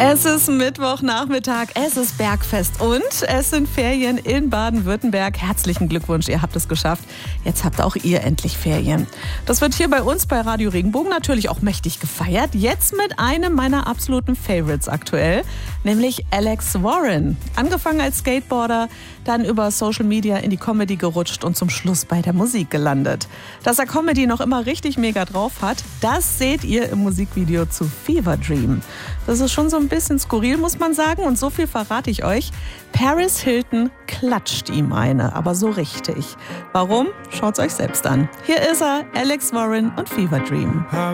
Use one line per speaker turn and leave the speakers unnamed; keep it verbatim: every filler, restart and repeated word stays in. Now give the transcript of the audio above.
Es ist Mittwochnachmittag, es ist Bergfest und es sind Ferien in Baden-Württemberg. Herzlichen Glückwunsch, ihr habt es geschafft. Jetzt habt auch ihr endlich Ferien. Das wird hier bei uns bei Radio Regenbogen natürlich auch mächtig gefeiert. Jetzt mit einem meiner absoluten Favorites aktuell, nämlich Alex Warren. Angefangen als Skateboarder, dann über Social Media in die Comedy gerutscht und zum Schluss bei der Musik gelandet. Dass er Comedy noch immer richtig mega drauf hat, das seht ihr im Musikvideo zu Fever Dream. Das ist schon so ein bisschen skurril, muss man sagen. Und so viel verrate ich euch. Paris Hilton klatscht ihm eine, aber so richtig. Warum? Schaut's euch selbst an. Hier ist er, Alex Warren und Fever Dream.